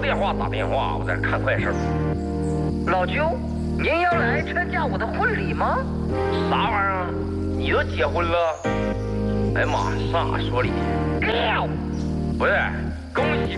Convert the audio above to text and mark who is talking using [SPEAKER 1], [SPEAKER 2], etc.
[SPEAKER 1] 电话打电话，我在这看快事。
[SPEAKER 2] 老舅，您要来参加我的婚礼吗？
[SPEAKER 1] 啥玩意儿？你都结婚了？哎呀妈，上哪说理去？不是，恭喜